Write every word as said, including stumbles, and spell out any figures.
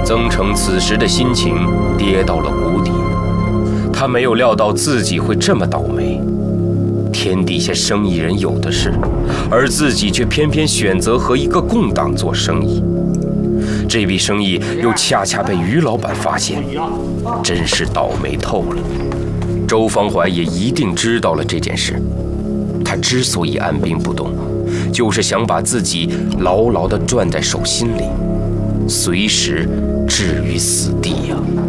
曾成此时的心情跌到了谷底，他没有料到自己会这么倒霉。天底下生意人有的是，而自己却偏偏选择和一个共党做生意。这笔生意又恰恰被于老板发现，真是倒霉透了。周方怀也一定知道了这件事，他之所以按兵不动，就是想把自己牢牢地攥在手心里，随时置于死地呀。